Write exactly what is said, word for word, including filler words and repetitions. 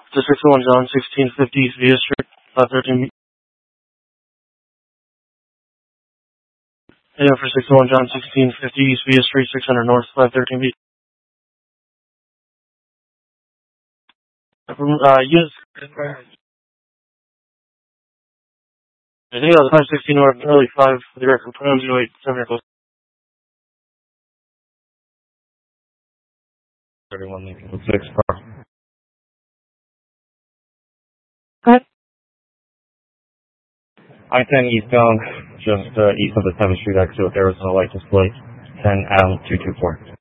to six oh one John, sixteen fifty East Via Street, five thirteen B. Yeah, for six oh one John, sixteen fifty East Via Street, six hundred North, five thirteen B. Uh, use, I think that was five sixteen North, early five, for the record, one oh eight, seven close. thirty-one Lincoln six car. Okay. I ten eastbound, just uh, east of the seventh Street exit with Arizona light display, ten Adam two two four.